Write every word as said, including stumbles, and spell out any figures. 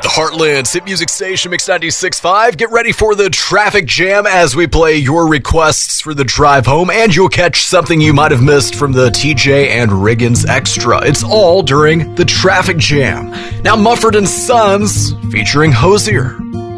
Heartland's hit music station, Mix ninety-six point five. Get ready for the traffic jam as we play your requests for the drive home, and you'll catch something you might have missed from the T J and Riggins Extra. It's all during the traffic jam. Now, Mumford and Sons featuring Hosier.